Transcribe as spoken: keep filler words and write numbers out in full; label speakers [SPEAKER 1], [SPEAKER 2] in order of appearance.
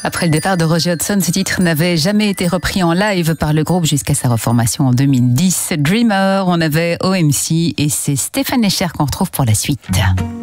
[SPEAKER 1] Après le départ de Roger Hodgson, ce titre n'avait jamais été repris en live par le groupe jusqu'à sa reformation en deux mille dix. Dreamer, on avait O M C et c'est Stéphane Escher qu'on retrouve pour la suite.